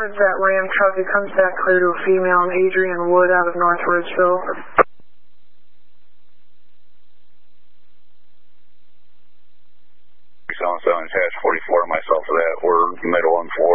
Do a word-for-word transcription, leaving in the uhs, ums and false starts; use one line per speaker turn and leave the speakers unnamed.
Roger that, Ram truck. It comes back clear to a female in Adrian Wood out of North Ridgeville.
seven seven, attach forty-four, myself for that. We're middle and four.